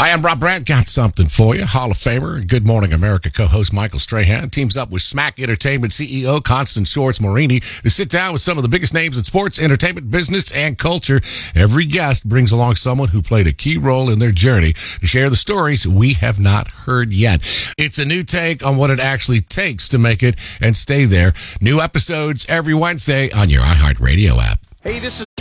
I am Rob Brandt. Got something for you. Hall of Famer and Good Morning America co-host Michael Strahan teams up with Smack Entertainment CEO Constance Schwartz-Morini to sit down with some of the biggest names in sports, entertainment, business, and culture. Every guest brings along someone who played a key role in their journey to share the stories we have not heard yet. It's a new take on what it actually takes to make it and stay there. New episodes every Wednesday on your iHeartRadio app. Hey, this is